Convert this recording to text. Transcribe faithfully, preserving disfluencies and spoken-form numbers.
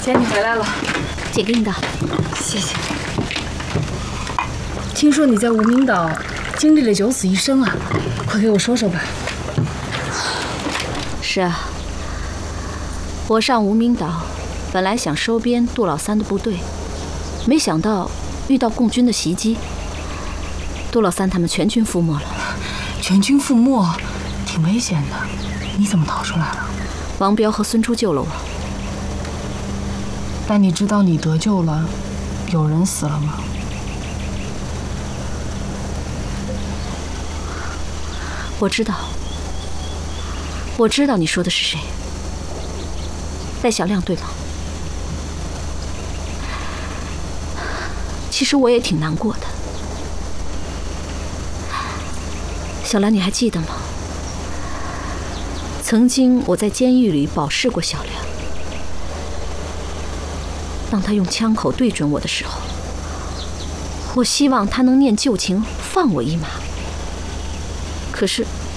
姐，你回来了。 姐给你的， 谢谢。听说你在无名岛经历了九死一生啊，快给我说说吧。 是啊，我上无名岛，本来想收编杜老三的部队，没想到遇到共军的袭击，杜老三他们全军覆没了。 全军覆没，挺危险的。你怎么逃出来了？ 王彪和孙初救了我。 但你知道你得救了，有人死了吗？ 我知道，我知道你说的是谁，戴小亮对吗？其实我也挺难过的。小兰，你还记得吗？曾经我在监狱里保释过小亮。当他用枪口对准我的时候，我希望他能念旧情放我一马。可是